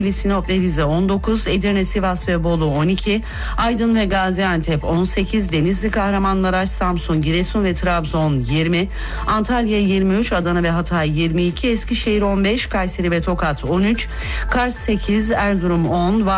Sinop ve Rize 19, Edirne, Sivas ve Bolu 12, Aydın ve Gaziantep 18, Denizli, Kahramanmaraş, Samsun, Giresun ve Trabzon 20, Antalya 23, Adana ve Hatay 22, Eskişehir 15, Kayseri ve Tokat 13, Kars 8, Erzurum 10,